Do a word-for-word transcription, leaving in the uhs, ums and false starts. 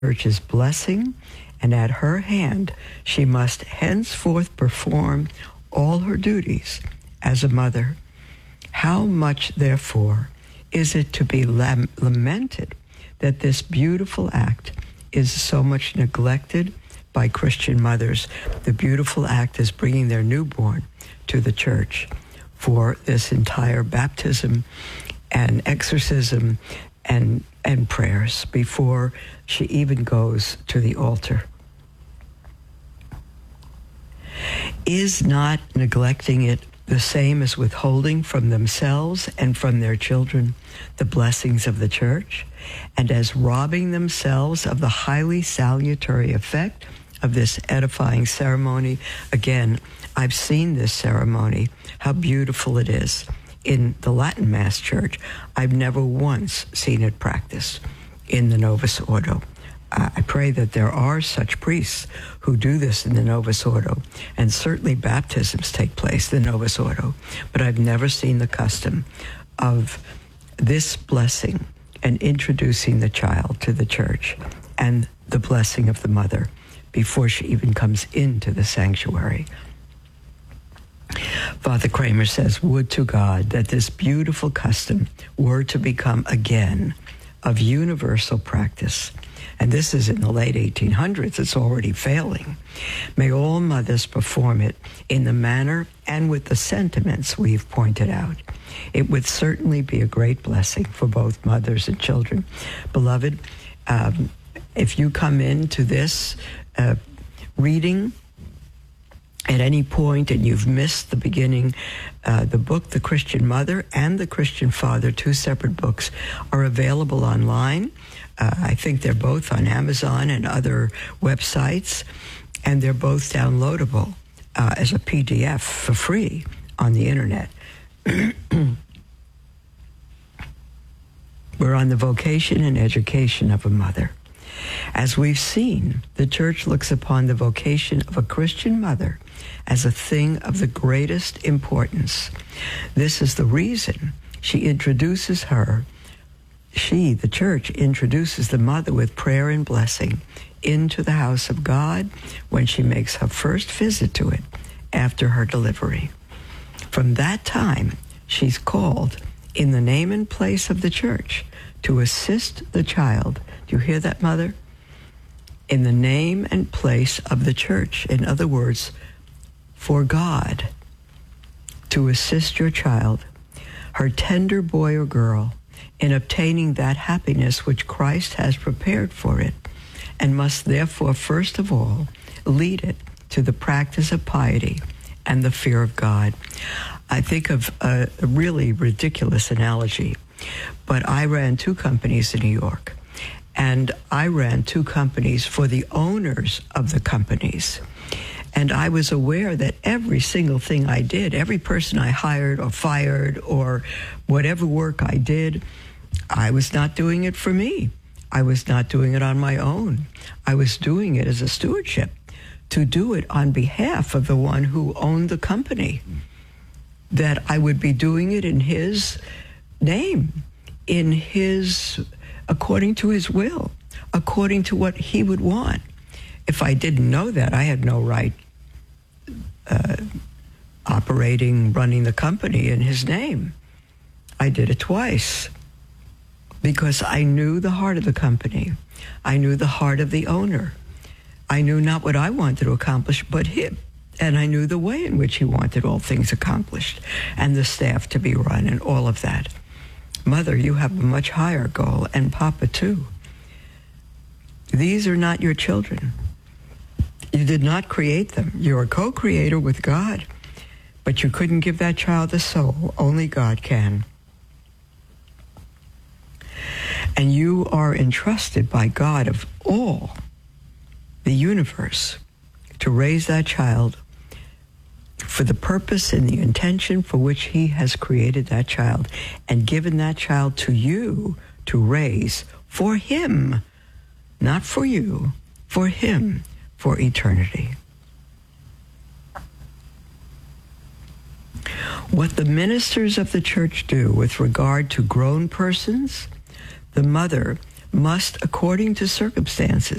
Church's blessing, and at her hand she must henceforth perform all her duties as a mother. How much, therefore, is it to be lam- lamented that this beautiful act is so much neglected by Christian mothers. The beautiful act is bringing their newborn to the church for this entire baptism and exorcism and and prayers before she even goes to the altar. Is not neglecting it the same as withholding from themselves and from their children the blessings of the church, and as robbing themselves of the highly salutary effect of this edifying ceremony? Again, I've seen this ceremony, how beautiful it is in the Latin Mass Church. I've never once seen it practiced in the Novus Ordo. Uh, I pray that there are such priests who do this in the Novus Ordo, and certainly baptisms take place in the Novus Ordo, but I've never seen the custom of this blessing and introducing the child to the church and the blessing of the mother before she even comes into the sanctuary. Father Kramer says, would to God that this beautiful custom were to become again of universal practice. And this is in the late eighteen hundreds. It's already failing. May all mothers perform it in the manner and with the sentiments we've pointed out. It would certainly be a great blessing for both mothers and children. Beloved, um, if you come into this uh, reading at any point and you've missed the beginning, uh, the book, The Christian Mother and The Christian Father, two separate books, are available online. Uh, I think they're both on Amazon and other websites, and they're both downloadable uh, as a P D F for free on the internet. We're on the vocation and education of a mother. As we've seen, the Church looks upon the vocation of a Christian mother as a thing of the greatest importance. This is the reason she introduces her, she, the Church, introduces the mother with prayer and blessing into the house of God when she makes her first visit to it after her delivery. From that time, she's called in the name and place of the Church to assist the child. Do you hear that, Mother? In the name and place of the Church. In other words, for God, to assist your child, her tender boy or girl, in obtaining that happiness which Christ has prepared for it, and must therefore, first of all, lead it to the practice of piety and the fear of God. I think of a really ridiculous analogy, but I ran two companies in New York, and I ran two companies for the owners of the companies. And I was aware that every single thing I did, every person I hired or fired or whatever work I did, I was not doing it for me. I was not doing it on my own. I was doing it as a stewardship, to do it on behalf of the one who owned the company, that I would be doing it in his name, in his, according to his will, according to what he would want. If I didn't know that, I had no right uh, operating, running the company in his name. I did it twice because I knew the heart of the company. I knew the heart of the owner. I knew not what I wanted to accomplish, but him. And I knew the way in which he wanted all things accomplished and the staff to be run and all of that. Mother, you have a much higher goal, and Papa too. These are not your children. You did not create them. You're a co-creator with God, but you couldn't give that child a soul. Only God can. And you are entrusted by God of all the universe to raise that child for the purpose and the intention for which he has created that child and given that child to you to raise for him, not for you, for him, for eternity. What the ministers of the Church do with regard to grown persons, the mother must, according to circumstances,